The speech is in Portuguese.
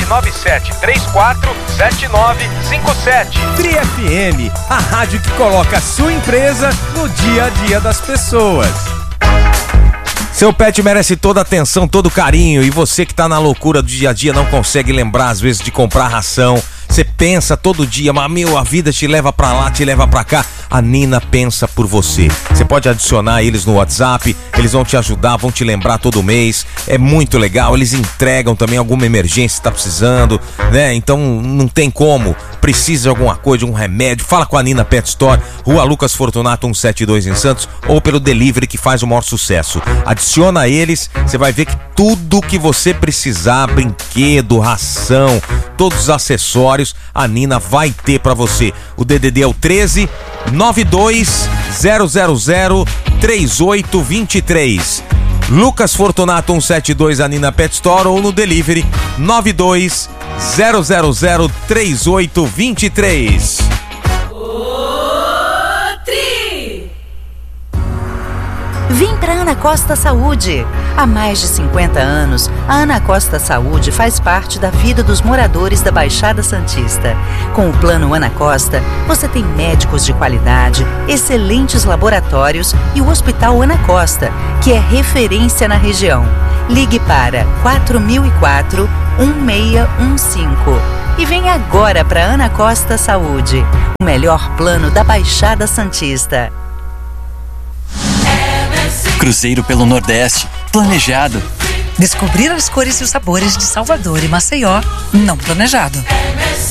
997347957. Tri FM, a rádio que coloca a sua empresa no dia a dia das pessoas. Seu pet merece toda a atenção, todo o carinho, e você que tá na loucura do dia a dia não consegue lembrar às vezes de comprar ração. Você pensa todo dia, mas a vida te leva pra lá, te leva pra cá. A Nina pensa por você. Você pode adicionar eles no WhatsApp, eles vão te ajudar, vão te lembrar todo mês. É muito legal, eles entregam também alguma emergência que tá precisando, né? Então não tem como. Precisa de alguma coisa, de um remédio, fala com a Nina Pet Store, Rua Lucas Fortunato 172 em Santos, ou pelo delivery que faz o maior sucesso. Adiciona eles, você vai ver que tudo que você precisar, brinquedo, ração, todos os acessórios, a Nina vai ter pra você. O DDD é o 13 92 000 3823. Lucas Fortunato 172, a Nina Pet Store, ou no delivery 92 000 3823. Vem pra Ana Costa Saúde. Há mais de 50 anos, a Ana Costa Saúde faz parte da vida dos moradores da Baixada Santista. Com o plano Ana Costa, você tem médicos de qualidade, excelentes laboratórios e o Hospital Ana Costa, que é referência na região. Ligue para 4004-1615 e vem agora para Ana Costa Saúde, o melhor plano da Baixada Santista. Cruzeiro pelo Nordeste, planejado. Descobrir as cores e os sabores de Salvador e Maceió, não planejado.